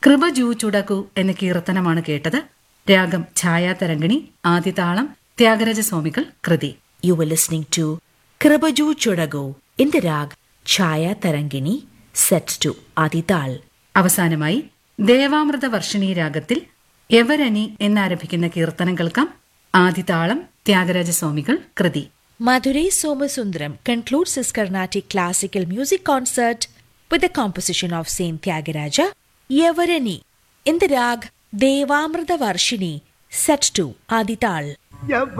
കൃപജൂ ചുടകു എന്ന കീർത്തനമാണ് കേട്ടത്. രാഗം ഛായാതരംഗിണി, ആദിതാളം ത്യാഗരാജസ്വാമികൾ കൃതി. You were listening to Kribaju Chodago in the rag Chaya Tarangini set to Adital. അവസാനമായി ദേവാമൃത വർഷിണി രാഗത്തിൽ എവരണി എന്നാരംഭിക്കുന്ന കീർത്തനം കേൾക്കാം. ആദിതാളം ത്യാഗരാജസ്വാമികൾ കൃതി. Madurai Somasundram concludes his Carnatic classical music concert with the composition of Saint Tyagaraja, Yevarani, in the rag Devamrita Varshini, set to Adital.